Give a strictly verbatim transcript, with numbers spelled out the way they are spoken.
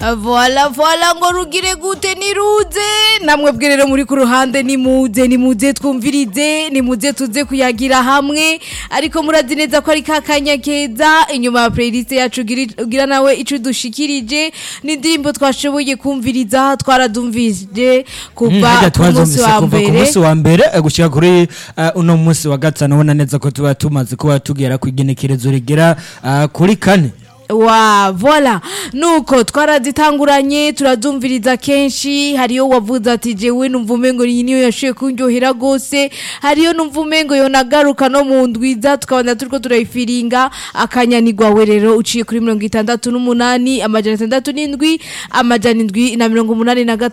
Voila voila ngo rugire gute niruze namwe bwirero muri ku ruhande ni muze ni muze twumvirize ni muze tuze kuyagira hamwe ariko murazi neza ko ari kakanya keza inyuma ya playlist yacu gira nawe ico dushikirije ni ndimbo twashoboye kumviriza twaradumvije kuva ku munsi wa mbere ku munsi wa mbere gushika kuri uno munsi wa gatanu ubona neza ko tuba tumaze kuba tugera ku igenekerezo rigera kuri kane. Wa voila nuko twarazitanguranye turazumviriza kenshi hariyo wavuze ati jewe numva umengo niyo yashiye kunjohera gose hariyo numva umengo yo nagaruka no mu ndwiza tukabanda turiko turayifiringa akanyanirwa we rero uciye kuri mirongo itandatu n'umunani amajana atandatu n'indwi amajana indwi na mirongo umunani na